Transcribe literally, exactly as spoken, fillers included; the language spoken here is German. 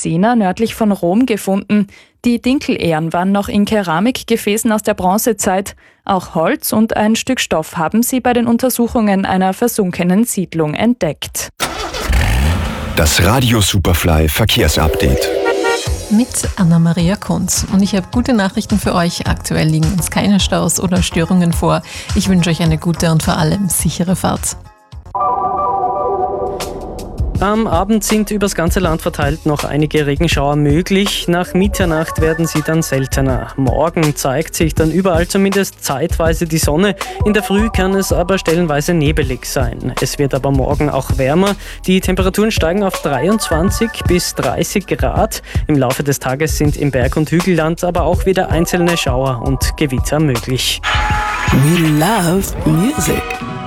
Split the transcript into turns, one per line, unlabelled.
Cesena nördlich von Rom gefunden. Die Dinkelähren waren noch in Keramikgefäßen aus der Bronzezeit. Auch Holz und ein Stück Stoff haben sie bei den Untersuchungen einer versunkenen Siedlung entdeckt.
Das Radio Superfly Verkehrsupdate.
Mit Anna-Maria Kunz. Und ich habe gute Nachrichten für euch. Aktuell liegen uns keine Staus oder Störungen vor. Ich wünsche euch eine gute und vor allem sichere Fahrt.
Am Abend sind übers ganze Land verteilt noch einige Regenschauer möglich. Nach Mitternacht werden sie dann seltener. Morgen zeigt sich dann überall zumindest zeitweise die Sonne. In der Früh kann es aber stellenweise nebelig sein. Es wird aber morgen auch wärmer. Die Temperaturen steigen auf dreiundzwanzig bis dreißig Grad. Im Laufe des Tages sind im Berg- und Hügelland aber auch wieder einzelne Schauer und Gewitter möglich.
We love music.